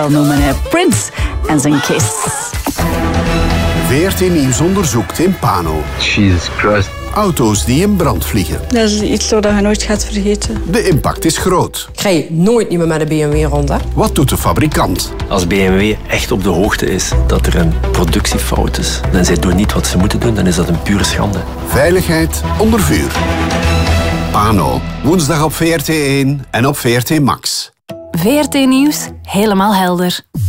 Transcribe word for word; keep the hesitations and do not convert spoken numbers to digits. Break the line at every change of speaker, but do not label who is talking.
noemen hij Prince en zijn Kiss.
V R T Nieuws onderzoekt in Pano.
Jesus Christ.
Auto's die in brand vliegen.
Dat is iets dat je nooit gaat vergeten.
De impact is groot.
Ik rij nooit niet meer met een B M W rond, hè?
Wat doet de fabrikant?
Als B M W echt op de hoogte is dat er een productiefout is en zij doen niet wat ze moeten doen, dan is dat een pure schande.
Veiligheid onder vuur. Pano, woensdag op V R T één en op V R T Max.
V R T Nieuws, helemaal helder.